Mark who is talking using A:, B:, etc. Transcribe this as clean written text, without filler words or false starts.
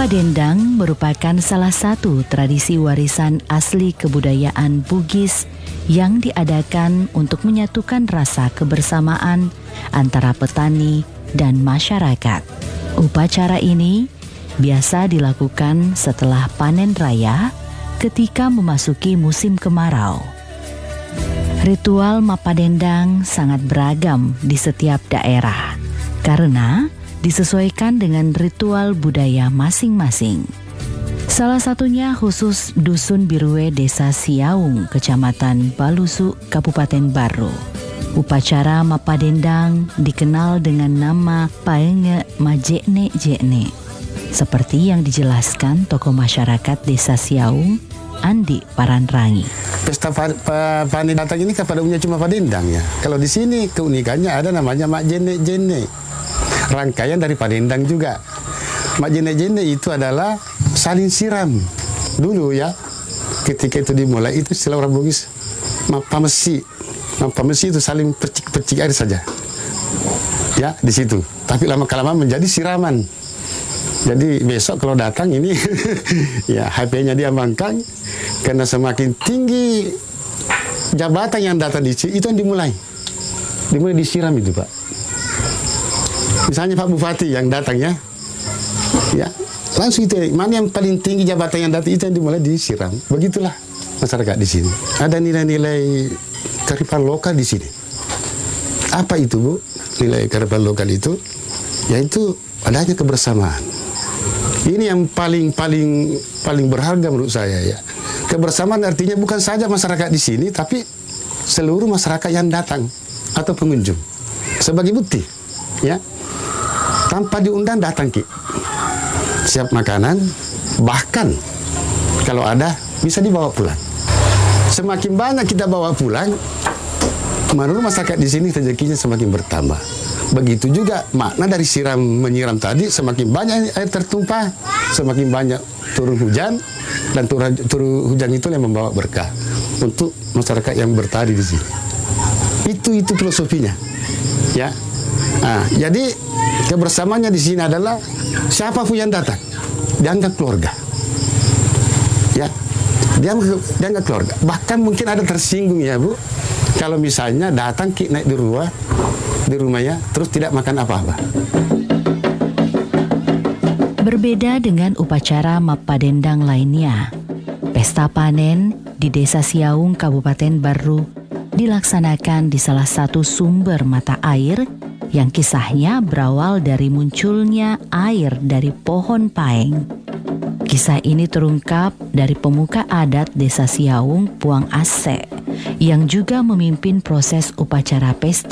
A: Mapadendang merupakan salah satu tradisi warisan asli kebudayaan Bugis yang diadakan untuk menyatukan rasa kebersamaan antara petani dan masyarakat. Upacara ini biasa dilakukan setelah panen raya ketika memasuki musim kemarau. Ritual Mapadendang sangat beragam di setiap daerah karena disesuaikan dengan ritual budaya masing-masing. Salah satunya khusus Dusun Birue Desa Siaung, Kecamatan Balusu, Kabupaten Baru. Upacara Mapadendang dikenal dengan nama Paenge Majekne Jekne, seperti yang dijelaskan tokoh masyarakat Desa Siaung, Andi Paranrangi.
B: Pesta panen datang ini pada umumnya cuma Padendang ya. Kalau di sini keunikannya ada namanya Majekne Jekne. Rangkaian dari Padendang juga. Majene-jene itu adalah saling siram dulu ya. Ketika itu dimulai itu istilah orang Bugis mapamesi. Mapamesi itu saling percik air saja. Ya, di situ. Tapi lama-kelamaan menjadi siraman. Jadi besok kalau datang ini ya HP-nya dia bangkang karena semakin tinggi jabatan yang datang di sini itu yang dimulai disiram itu, Pak. Misalnya Pak Bupati yang datang ya langsung itu mana yang paling tinggi jabatan yang datang itu yang dimulai disiram. Begitulah masyarakat di sini. Ada nilai-nilai kearifan lokal di sini. Apa itu, Bu? Nilai kearifan lokal itu yaitu adanya kebersamaan. Ini yang paling berharga menurut saya ya. Kebersamaan artinya bukan saja masyarakat di sini tapi seluruh masyarakat yang datang atau pengunjung. Sebagai bukti ya. Tanpa diundang datang Ki. Siap makanan, bahkan kalau ada bisa dibawa pulang. Semakin banyak kita bawa pulang, menurut masyarakat di sini rezekinya semakin bertambah. Begitu juga makna dari menyiram tadi, semakin banyak air tertumpah, semakin banyak turun hujan, dan turun hujan itu yang membawa berkah untuk masyarakat yang bertani di sini. Itu filosofinya, ya. Nah, jadi kebersamaannya di sini adalah siapapun yang datang dianggap keluarga, ya, dianggap keluarga. Bahkan mungkin ada tersinggung ya Bu, kalau misalnya datang Ki naik di rumahnya terus tidak makan apa-apa.
A: Berbeda dengan upacara Mapadendang lainnya, pesta panen di Desa Siaung, Kabupaten Baru dilaksanakan di salah satu sumber mata air yang kisahnya berawal dari munculnya air dari pohon paeng. Kisah ini terungkap dari pemuka adat Desa Siaung, Puang Ase, yang juga memimpin proses upacara pesta